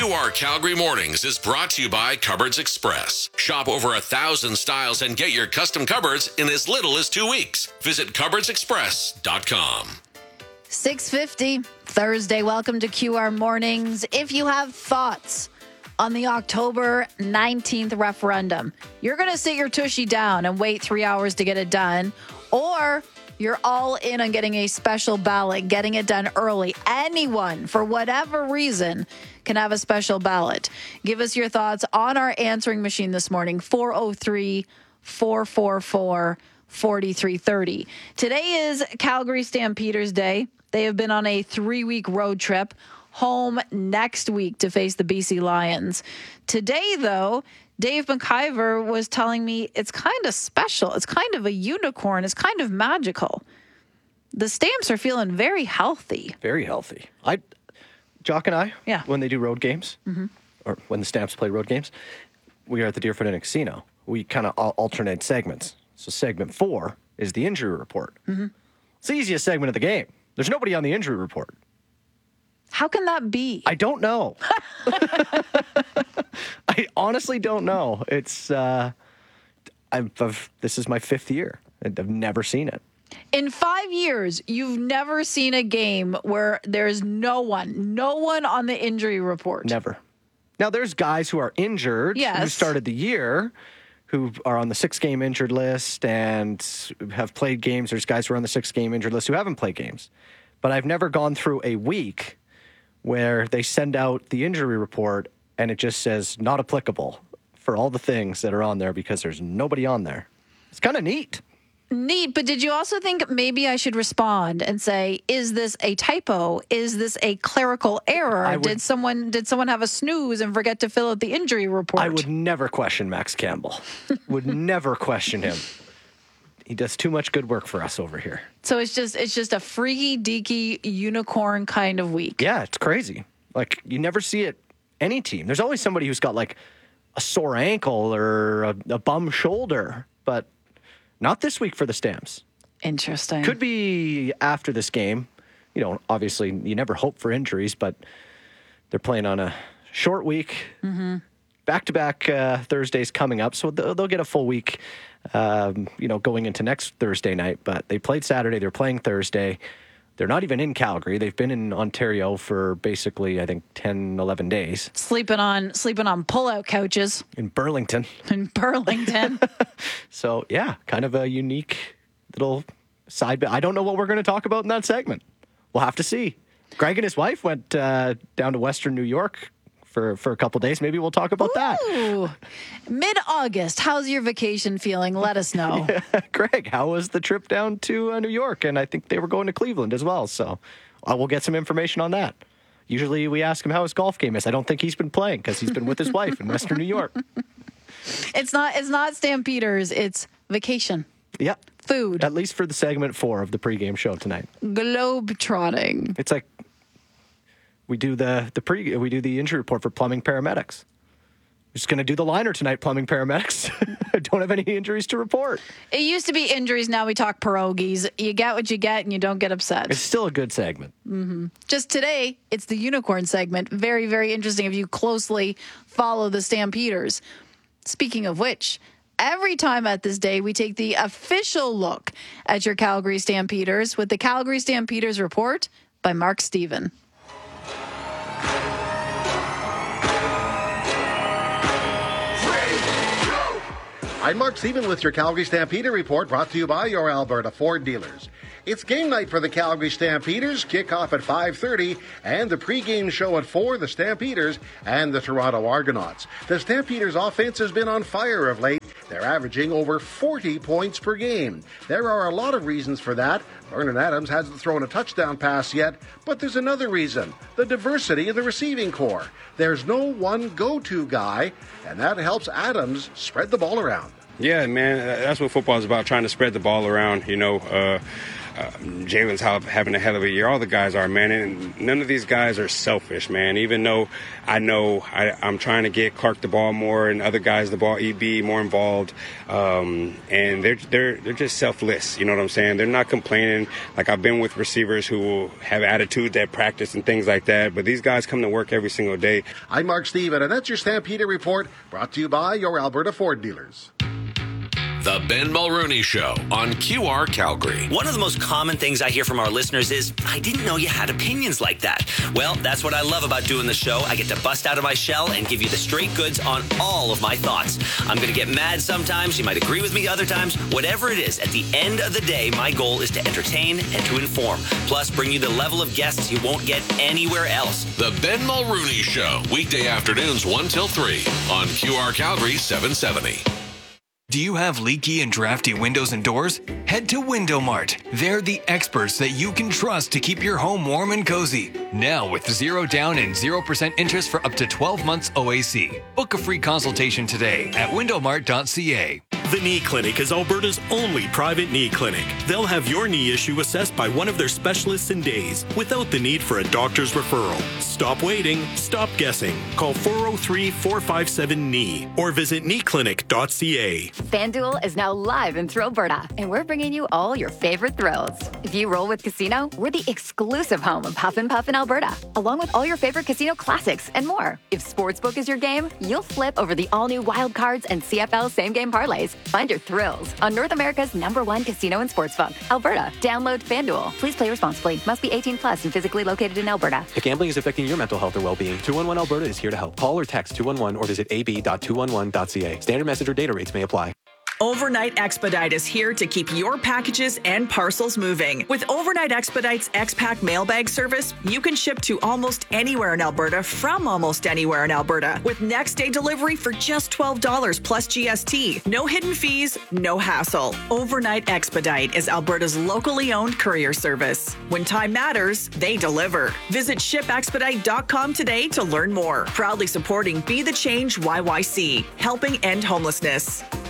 QR Calgary Mornings is brought to you by Cupboards Express. Shop over 1,000 styles and get your custom cupboards in as little as 2 weeks. Visit cupboardsexpress.com. 6:50 Thursday. Welcome to QR Mornings. If you have thoughts on the October 19th referendum, you're going to sit your tushy down and wait 3 hours to get it done, or you're all in on getting a special ballot, getting it done early. Anyone, for whatever reason, can have a special ballot. Give us your thoughts on our answering machine this morning, 403-444-4330. Today is Calgary Stampeders Day. They have been on a 3-week road trip home next week to face the BC Lions. Today, though, Dave McIver was telling me it's kind of special. It's kind of a unicorn. It's kind of magical. The Stamps are feeling very healthy. Very healthy. Jock and I, when they do road games, or when the Stamps play road games, we are at the Deerfoot Inn Casino. We kind of alternate segments. So segment 4 is the injury report. It's the easiest segment of the game. There's nobody on the injury report. How can that be? I don't know. I honestly don't know. It's this is my 5th year, and I've never seen it. In 5 years, you've never seen a game where there's no one on the injury report. Never. Now, there's guys who are injured who started the year, who are on the 6-game injured list and have played games. There's guys who are on the 6-game injured list who haven't played games. But I've never gone through a week where they send out the injury report and it just says not applicable for all the things that are on there because there's nobody on there. It's kind of neat. Neat, but did you also think maybe I should respond and say, is this a typo? Is this a clerical error? Did someone have a snooze and forget to fill out the injury report? I would never question Max Campbell. Would never question him. He does too much good work for us over here. So it's just a freaky deaky unicorn kind of week. Yeah, it's crazy. Like, you never see it any team. There's always somebody who's got like a sore ankle or a bum shoulder, but not this week for the Stamps. Interesting. Could be after this game. You know, obviously you never hope for injuries, but they're playing on a short week. Back-to-back Thursdays coming up, so they'll get a full week, going into next Thursday night. But they played Saturday. They're playing Thursday. They're not even in Calgary. They've been in Ontario for basically, I think, 10, 11 days. Sleeping on pull-out couches. In Burlington. So, yeah, kind of a unique little side. I don't know what we're going to talk about in that segment. We'll have to see. Greg and his wife went down to Western New York for a couple days. Maybe we'll talk about that. Mid-August. How's your vacation feeling? Let us know. Yeah. Greg, how was the trip down to New York? And I think they were going to Cleveland as well. So we'll get some information on that. Usually we ask him how his golf game is. I don't think he's been playing because he's been with his wife in Western New York. It's not Stampeders. It's vacation. Yeah. Food. At least for the segment 4 of the pregame show tonight. Globe-trotting. It's like we do the injury report for plumbing paramedics. We're just going to do the liner tonight, plumbing paramedics. I don't have any injuries to report. It used to be injuries. Now we talk pierogies. You get what you get and you don't get upset. It's still a good segment. Just today, it's the unicorn segment. Very, very interesting if you closely follow the Stampeders. Speaking of which, every time at this day, we take the official look at your Calgary Stampeders with the Calgary Stampeders Report by Mark Stephen. I'm Mark Stephen with your Calgary Stampeder Report, brought to you by your Alberta Ford dealers. It's game night for the Calgary Stampeders, kickoff at 5:30, and the pregame show at 4, the Stampeders and the Toronto Argonauts. The Stampeders' offense has been on fire of late. They're averaging over 40 points per game. There are a lot of reasons for that. Vernon Adams hasn't thrown a touchdown pass yet, but there's another reason: the diversity in the receiving corps. There's no one go-to guy, and that helps Adams spread the ball around. Yeah, man, that's what football is about, trying to spread the ball around. Jalen's having a hell of a year. All the guys are, man. And none of these guys are selfish, man. Even though I know I'm trying to get Clark the ball more and other guys the ball, EB more involved. And they're just selfless. You know what I'm saying? They're not complaining. Like, I've been with receivers who will have attitudes at practice and things like that. But these guys come to work every single day. I'm Mark Steven, and that's your Stampede Report, brought to you by your Alberta Ford dealers. The Ben Mulrooney Show on QR Calgary. One of the most common things I hear from our listeners is, I didn't know you had opinions like that. Well, that's what I love about doing the show. I get to bust out of my shell and give you the straight goods on all of my thoughts. I'm going to get mad sometimes. You might agree with me other times. Whatever it is, at the end of the day, my goal is to entertain and to inform. Plus, bring you the level of guests you won't get anywhere else. The Ben Mulrooney Show, weekday afternoons 1 till 3 on QR Calgary 770. Do you have leaky and drafty windows and doors? Head to Window Mart. They're the experts that you can trust to keep your home warm and cozy. Now with 0 down and 0% interest for up to 12 months OAC. Book a free consultation today at windowmart.ca. The Knee Clinic is Alberta's only private knee clinic. They'll have your knee issue assessed by one of their specialists in days without the need for a doctor's referral. Stop waiting. Stop guessing. Call 403-457-KNEE or visit kneeclinic.ca. FanDuel is now live in Thrillberta, and we're bringing you all your favorite thrills. If you roll with Casino, we're the exclusive home of Puff and Puff in Alberta, along with all your favorite casino classics and more. If Sportsbook is your game, you'll flip over the all-new Wild Cards and CFL same-game parlays. Find your thrills on North America's #1 casino and sportsbook, Alberta. Download FanDuel. Please play responsibly. Must be 18 plus and physically located in Alberta. If gambling is affecting your mental health or well-being, 211 Alberta is here to help. Call or text 211 or visit ab.211.ca. Standard message or data rates may apply. Overnight Expedite is here to keep your packages and parcels moving. With Overnight Expedite's X-Pack mailbag service, you can ship to almost anywhere in Alberta from almost anywhere in Alberta with next day delivery for just $12 plus GST. No hidden fees, no hassle. Overnight Expedite is Alberta's locally owned courier service. When time matters, they deliver. Visit shipexpedite.com today to learn more. Proudly supporting Be the Change YYC, helping end homelessness.